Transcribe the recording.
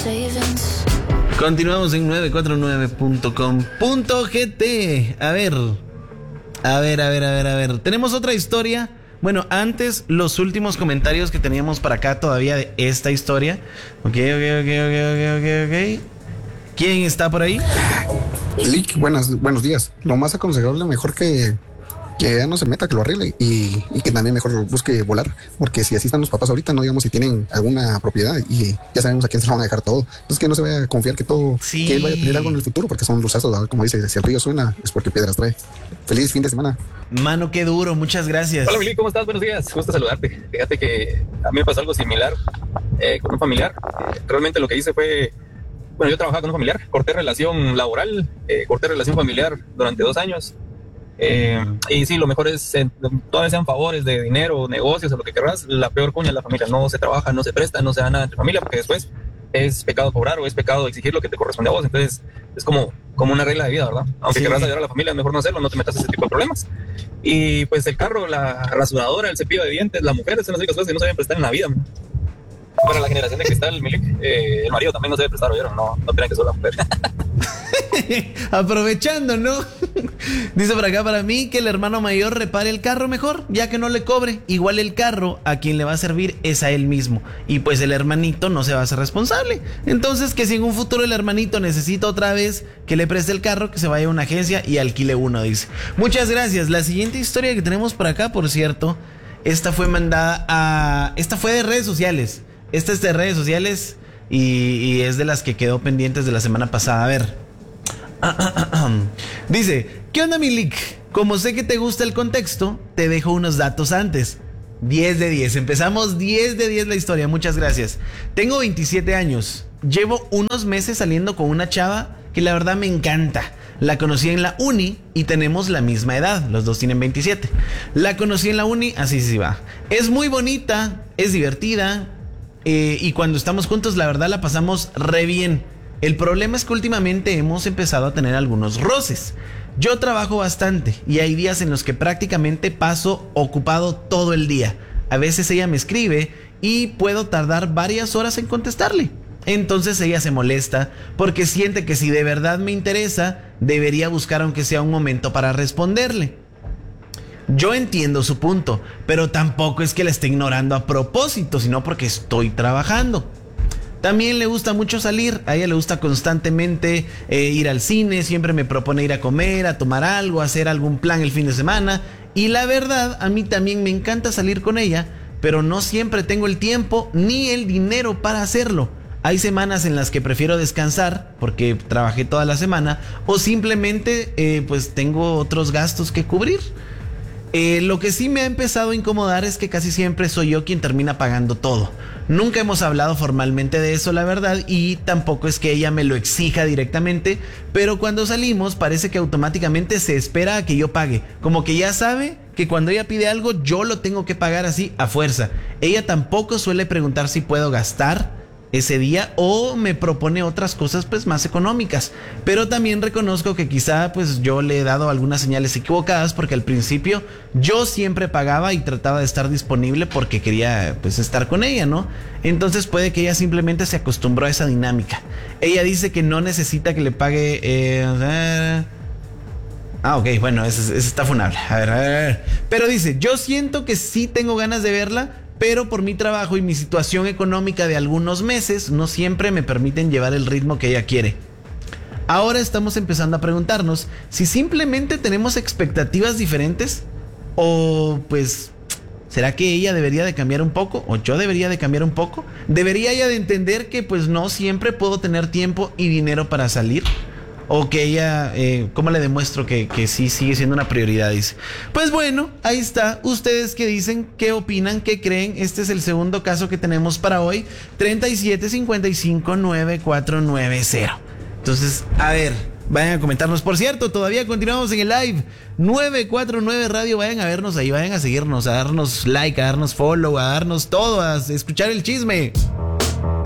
Continuamos en 949.com.gt. A ver. Tenemos otra historia. Bueno, antes, los últimos comentarios que teníamos para acá todavía de esta historia. Ok. ¿Quién está por ahí? Lick, buenos días. Lo más aconsejable, mejor que ya no se meta, que lo arregle y que también mejor busque volar, porque si así están los papás ahorita, no digamos si tienen alguna propiedad y ya sabemos a quién se lo van a dejar todo. Entonces que no se vaya a confiar que todo, sí, que él vaya a tener algo en el futuro, porque son luzazos, ¿verdad? Como dice, si el río suena es porque piedras trae. Feliz fin de semana. Mano, qué duro, muchas gracias. Hola, Mili, ¿cómo estás? Buenos días, gusto saludarte. Fíjate que a mí me pasó algo similar con un familiar. Realmente lo que hice fue, bueno, yo trabajaba con un familiar, corté relación laboral, corté relación familiar durante 2 años. Y sí, lo mejor es, todas sean favores de dinero, negocios o lo que querrás, la peor cuña es la familia. No se trabaja, no se presta, no se da nada entre familia, porque después es pecado cobrar o es pecado exigir lo que te corresponde a vos. Entonces es como una regla de vida, ¿verdad? Aunque querrás ayudar a la familia, mejor no hacerlo, no te metas ese tipo de problemas. Y pues el carro, la rasuradora, el cepillo de dientes, la mujer, son las únicas cosas que no se deben prestar en la vida, man. Para la generación de cristal, Milik, el marido también no se debe prestar, ¿oyeron? No crean que solo la mujer. Aprovechando, ¿no? Dice por acá, para mí, que el hermano mayor repare el carro mejor, ya que no le cobre. Igual el carro a quien le va a servir es a él mismo, y pues el hermanito no se va a hacer responsable. Entonces, que si en un futuro el hermanito necesita otra vez que le preste el carro, que se vaya a una agencia y alquile uno, dice. Muchas gracias. La siguiente historia que tenemos por acá, por cierto, esta fue de redes sociales. Esta es de redes sociales y es de las que quedó pendientes de la semana pasada. A ver. Dice, ¿qué onda, Milik? Como sé que te gusta el contexto, te dejo unos datos antes. 10 de 10. Empezamos 10 de 10 la historia. Muchas gracias. Tengo 27 años. Llevo unos meses saliendo con una chava que la verdad me encanta. La conocí en la uni y tenemos la misma edad. Los dos tienen 27. La conocí en la uni, así sí va. Es muy bonita, es divertida. Y cuando estamos juntos, la verdad la pasamos re bien. El problema es que últimamente hemos empezado a tener algunos roces. Yo trabajo bastante y hay días en los que prácticamente paso ocupado todo el día. A veces ella me escribe y puedo tardar varias horas en contestarle. Entonces ella se molesta porque siente que si de verdad me interesa, debería buscar aunque sea un momento para responderle. Yo entiendo su punto, pero tampoco es que la esté ignorando a propósito, sino porque estoy trabajando. También le gusta mucho salir, a ella le gusta constantemente ir al cine, siempre me propone ir a comer, a tomar algo, a hacer algún plan el fin de semana. Y la verdad, a mí también me encanta salir con ella, pero no siempre tengo el tiempo ni el dinero para hacerlo. Hay semanas en las que prefiero descansar porque trabajé toda la semana o simplemente pues tengo otros gastos que cubrir. Lo que sí me ha empezado a incomodar es que casi siempre soy yo quien termina pagando todo. Nunca hemos hablado formalmente de eso, la verdad, y tampoco es que ella me lo exija directamente, pero cuando salimos parece que automáticamente se espera a que yo pague, como que ya sabe que cuando ella pide algo yo lo tengo que pagar así a fuerza. Ella tampoco suele preguntar si puedo gastar ese día o me propone otras cosas pues más económicas, pero también reconozco que quizá pues yo le he dado algunas señales equivocadas porque al principio yo siempre pagaba y trataba de estar disponible porque quería pues estar con ella, ¿no? Entonces puede que ella simplemente se acostumbró a esa dinámica. Ella dice que no necesita que le pague ok, bueno, eso está funable. A ver. Pero dice, yo siento que sí tengo ganas de verla, pero por mi trabajo y mi situación económica de algunos meses no siempre me permiten llevar el ritmo que ella quiere. Ahora estamos empezando a preguntarnos si simplemente tenemos expectativas diferentes o pues ¿será que ella debería de cambiar un poco o yo debería de cambiar un poco? ¿Debería ella de entender que pues no siempre puedo tener tiempo y dinero para salir? O que ella, ¿cómo le demuestro que sí sigue siendo una prioridad? Dice. Pues bueno, ahí está. Ustedes qué dicen, qué opinan, qué creen. Este es el segundo caso que tenemos para hoy. 37559490. Entonces, a ver, vayan a comentarnos. Por cierto, todavía continuamos en el live 949 Radio. Vayan a vernos ahí, vayan a seguirnos, a darnos like, a darnos follow, a darnos todo, a escuchar el chisme.